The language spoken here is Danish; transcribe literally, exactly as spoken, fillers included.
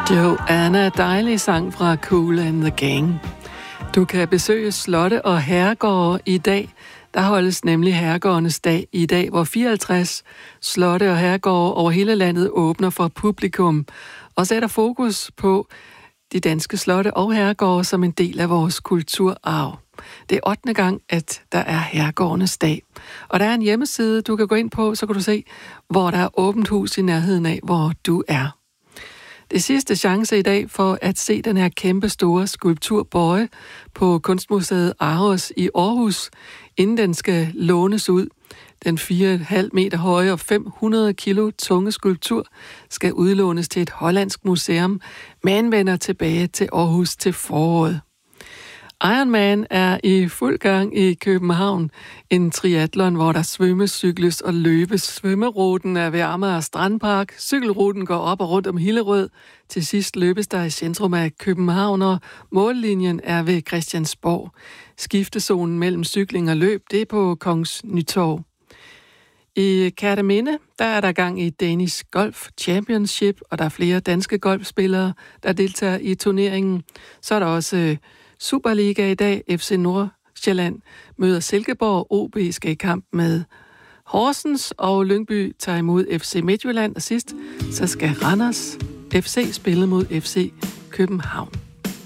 Joanna, dejlig sang fra Kool and the Gang. Du kan besøge slotte og herregårde i dag. Der holdes nemlig herregårdenes dag i dag, hvor fireoghalvtreds slotte og herregårde over hele landet åbner for publikum og sætter fokus på de danske slotte og herregårde som en del af vores kulturarv. Det er ottende gang, at der er herregårdenes dag. Og der er en hjemmeside, du kan gå ind på, så kan du se, hvor der er åbent hus i nærheden af, hvor du er. Det sidste chance i dag for at se den her kæmpe store skulpturbøje på Kunstmuseet Aros i Aarhus, inden den skal lånes ud. Den fire komma fem meter høje og fem hundrede kilo tunge skulptur skal udlånes til et hollandsk museum, men vender tilbage til Aarhus til foråret. Ironman er i fuld gang i København. En triathlon, hvor der svømmes, cykles og løbes. Svømmeruten er ved Amager Strandpark. Cykelruten går op og rundt om Hillerød. Til sidst løbes der i centrum af København, og mållinjen er ved Christiansborg. Skiftezonen mellem cykling og løb, det er på Kongens Nytorv. I Kerteminde, der er der gang i Danish Golf Championship, og der er flere danske golfspillere, der deltager i turneringen. Så er der også Superliga i dag. F C Nordsjælland møder Silkeborg. O B skal i kamp med Horsens, og Lyngby tager imod F C Midtjylland. Og sidst, så skal Randers F C spille mod F C København.